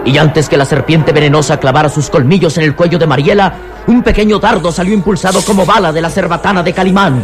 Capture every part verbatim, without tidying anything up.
Y antes que la serpiente venenosa clavara sus colmillos en el cuello de Mariela, un pequeño dardo salió impulsado como bala de la cerbatana de Calimán.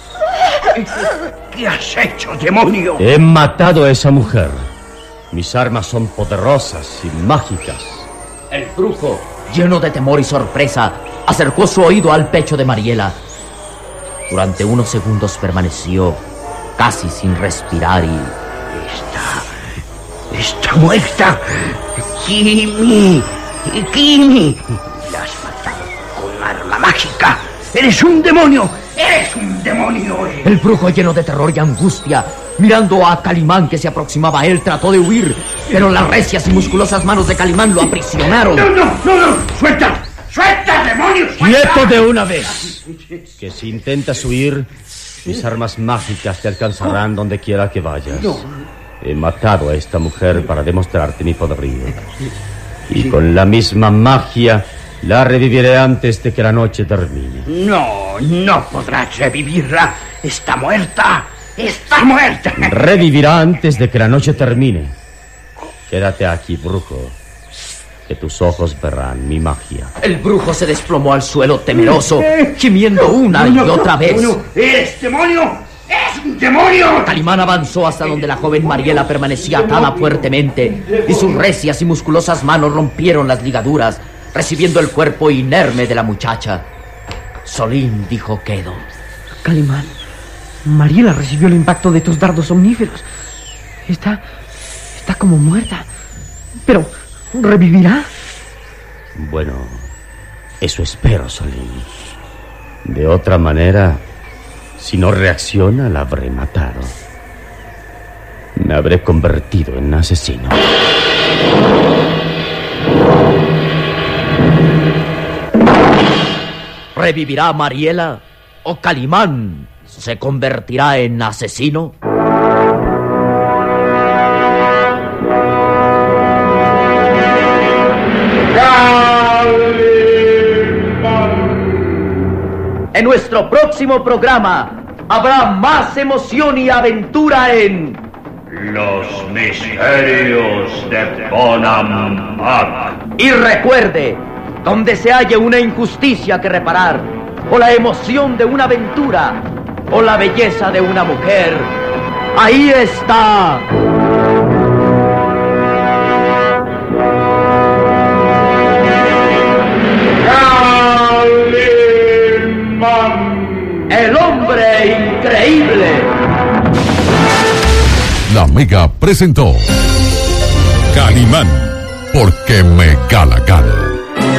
¿Qué has hecho, demonio? He matado a esa mujer. Mis armas son poderosas y mágicas. El brujo, lleno de temor y sorpresa, acercó su oído al pecho de Mariela. Durante unos segundos permaneció casi sin respirar y... Está... está muerta. Kimi, Kimi. La has matado con arma mágica. Eres un demonio. Eres un demonio. El brujo, lleno de terror y angustia, mirando a Calimán que se aproximaba a él, trató de huir, pero las recias y musculosas manos de Calimán lo aprisionaron. No, no, no, no. Suelta. ¡Suelta, demonios! ¡Suelta! ¡Quieto de una vez! Que si intentas huir, mis armas mágicas te alcanzarán donde quiera que vayas. No. He matado a esta mujer para demostrarte mi poderío. Y con la misma magia la reviviré antes de que la noche termine. No, no podrás revivirla. Está muerta. Está muerta. Revivirá antes de que la noche termine. Quédate aquí, brujo, que tus ojos verán mi magia. El brujo se desplomó al suelo temeroso, gimiendo una y otra vez. No, no. ¡Eres demonio! ¡Es un demonio! Calimán avanzó hasta donde la joven Mariela permanecía atada fuertemente, y sus recias y musculosas manos rompieron las ligaduras, recibiendo el cuerpo inerme de la muchacha. Solín dijo quedo. Calimán, Mariela recibió el impacto de tus dardos omníferos. Está... está como muerta. Pero... ¿revivirá? Bueno, eso espero, Solín. De otra manera, si no reacciona, la habré matado. Me habré convertido en asesino. ¿Revivirá Mariela o Calimán se convertirá en asesino? En nuestro próximo programa habrá más emoción y aventura en... Los misterios de Bonampak. Y recuerde, donde se halle una injusticia que reparar, o la emoción de una aventura, o la belleza de una mujer, ahí está... El hombre increíble. La Mega presentó Calimán, porque Megala